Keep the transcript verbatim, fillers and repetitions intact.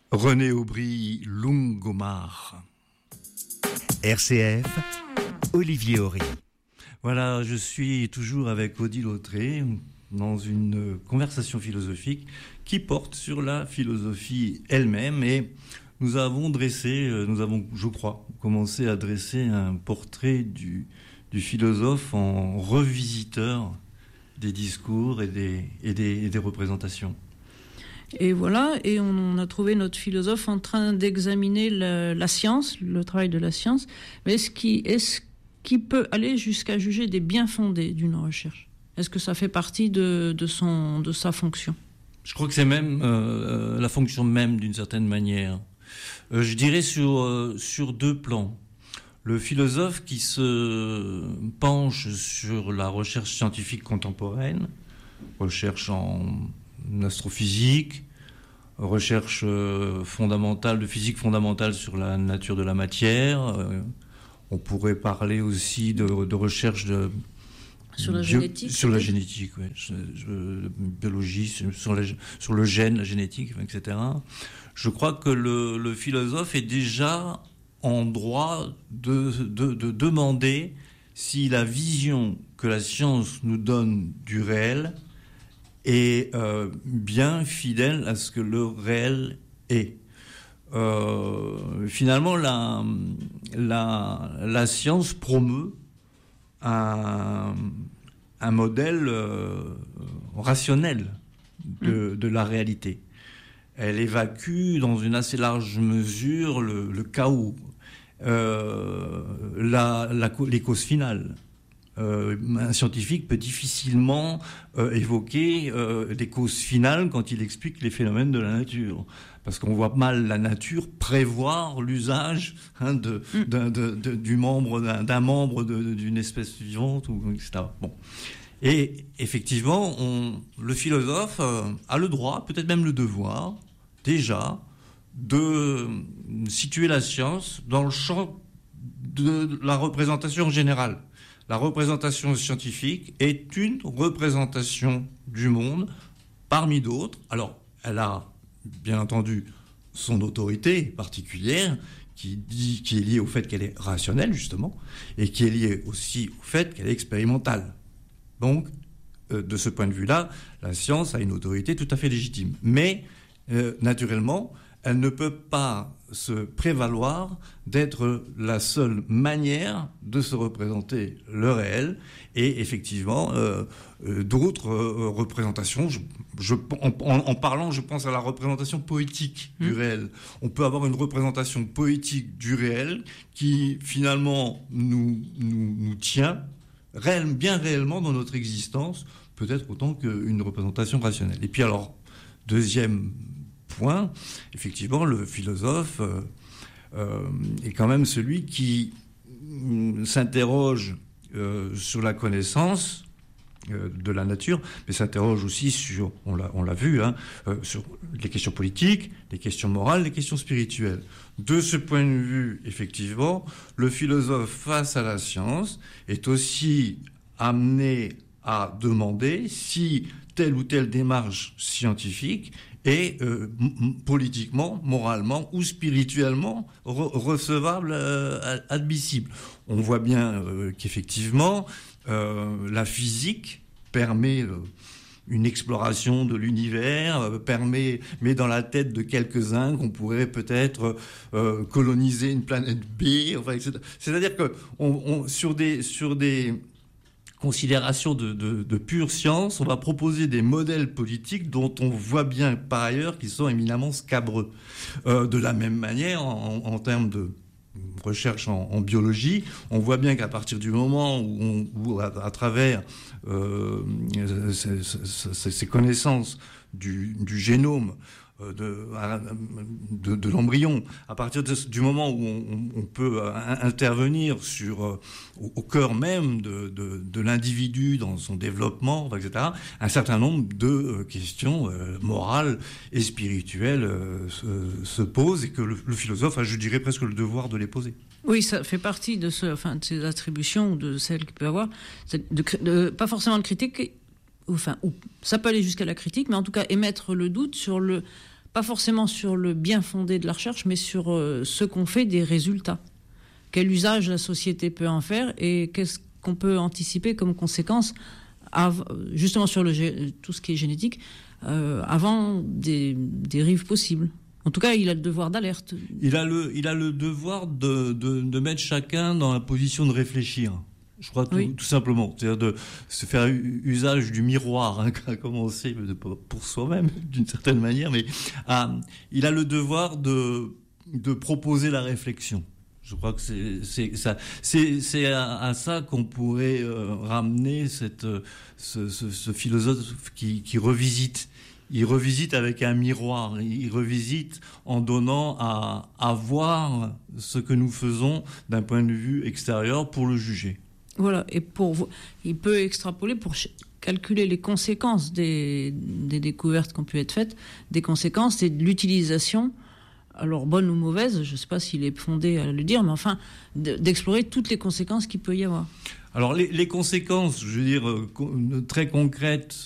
René Aubry, Lungomar. R C F, Olivier Horry. Voilà, je suis toujours avec Odile Autré dans une conversation philosophique qui porte sur la philosophie elle-même, et nous avons dressé, nous avons, je crois, commencé à dresser un portrait du, du philosophe en revisiteur des discours et des, et des, et des représentations. Et voilà, et on a trouvé notre philosophe en train d'examiner la, la science, le travail de la science, mais est-ce qu'il, est-ce qu'il peut aller jusqu'à juger des bien-fondés d'une recherche ? Est-ce que ça fait partie de, de, son, de sa fonction ? Je crois que c'est même euh, la fonction même d'une certaine manière. Euh, je dirais sur, euh, sur deux plans. Le philosophe qui se penche sur la recherche scientifique contemporaine, recherche en astrophysique, recherche euh, fondamentale, de physique fondamentale sur la nature de la matière. Euh, on pourrait parler aussi de, de recherche de sur la bio, génétique. Sur la génétique, oui. Je, je, biologie, sur, la, sur le gène, la génétique, et cetera. Je crois que le, le philosophe est déjà en droit de, de, de demander si la vision que la science nous donne du réel est euh, bien fidèle à ce que le réel est. Euh, finalement, la, la, la science promeut un, un modèle euh, rationnel de, de la réalité. Elle évacue dans une assez large mesure le, le chaos, euh, la, la, les causes finales. Euh, un scientifique peut difficilement euh, évoquer euh, des causes finales quand il explique les phénomènes de la nature, parce qu'on voit mal la nature prévoir l'usage hein, de, mm. d'un, de, de, du membre d'un, d'un membre de, d'une espèce vivante, ou et cetera. Bon. Et effectivement, on, le philosophe euh, a le droit, peut-être même le devoir, déjà, de situer la science dans le champ de la représentation générale. La représentation scientifique est une représentation du monde parmi d'autres. Alors, elle a, bien entendu, son autorité particulière qui, dit, qui est liée au fait qu'elle est rationnelle, justement, et qui est liée aussi au fait qu'elle est expérimentale. Donc, euh, de ce point de vue-là, la science a une autorité tout à fait légitime. Mais, euh, naturellement, elle ne peut pas se prévaloir d'être la seule manière de se représenter le réel. Et effectivement, euh, euh, d'autres euh, représentations, je, je, en, en parlant, je pense à la représentation poétique mmh. du réel. On peut avoir une représentation poétique du réel qui, finalement, nous, nous, nous tient réel, bien réellement dans notre existence, peut-être autant qu'une représentation rationnelle. Et puis alors, deuxième point, effectivement, le philosophe euh, euh, est quand même celui qui euh, s'interroge euh, sur la connaissance euh, de la nature, mais s'interroge aussi sur, on l'a, on l'a vu, hein, euh, sur les questions politiques, les questions morales, les questions spirituelles. De ce point de vue, effectivement, le philosophe face à la science est aussi amené à demander si telle ou telle démarche scientifique est euh, m- politiquement, moralement ou spirituellement re- recevable, euh, admissible. On voit bien euh, qu'effectivement, euh, la physique permet euh, une exploration de l'univers, euh, permet, met dans la tête de quelques-uns qu'on pourrait peut-être euh, coloniser une planète B, enfin, et cetera. C'est-à-dire que on, on, sur des... Sur des considération de, de, de pure science, on va proposer des modèles politiques dont on voit bien par ailleurs qu'ils sont éminemment scabreux. Euh, de la même manière, en, en termes de recherche en, en biologie, on voit bien qu'à partir du moment où, on, où à, à travers euh, ces, ces, ces connaissances du, du génome, De, de, de l'embryon, à partir de, du moment où on, on peut intervenir sur, au, au cœur même de, de, de l'individu dans son développement, et cetera, un certain nombre de questions euh, morales et spirituelles euh, se, se posent et que le, le philosophe a, je dirais, presque le devoir de les poser. Oui, ça fait partie de, ce, enfin, de ces attributions, de celles qu'il peut avoir, de, de, pas forcément de critique. Enfin, ou, ça peut aller jusqu'à la critique, mais en tout cas émettre le doute sur le pas forcément sur le bien fondé de la recherche, mais sur euh, ce qu'on fait des résultats. Quel usage la société peut en faire et qu'est-ce qu'on peut anticiper comme conséquence, av- justement sur le, tout ce qui est génétique, euh, avant des dérives possibles. En tout cas, il a le devoir d'alerte. Il a le, il a le devoir de, de, de mettre chacun dans la position de réfléchir. Je crois tout, oui. tout simplement, c'est-à-dire de se faire usage du miroir, hein, comme on sait, pour soi-même d'une certaine manière, mais ah, il a le devoir de, de proposer la réflexion. Je crois que c'est, c'est, ça, c'est, c'est à, à ça qu'on pourrait euh, ramener cette, ce, ce, ce philosophe qui, qui revisite. Il revisite avec un miroir, il revisite en donnant à, à voir ce que nous faisons d'un point de vue extérieur pour le juger. Voilà, et pour, il peut extrapoler pour calculer les conséquences des, des découvertes qui ont pu être faites, des conséquences et de l'utilisation, alors bonne ou mauvaise, je ne sais pas s'il est fondé à le dire, mais enfin, d'explorer toutes les conséquences qu'il peut y avoir. Alors les, les conséquences, je veux dire, euh, très concrètes